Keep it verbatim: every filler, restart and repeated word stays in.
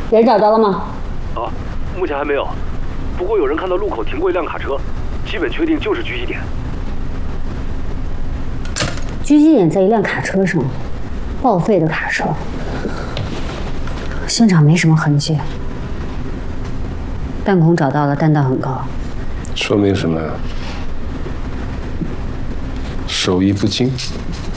人找着了吗？ 啊，目前还没有。不过有人看到路口停过一辆卡车，基本确定就是狙击点。 狙击点在一辆卡车上，报废的卡车。现场没什么痕迹，弹孔找到了，弹道很高。 说明什么呀？手艺不精。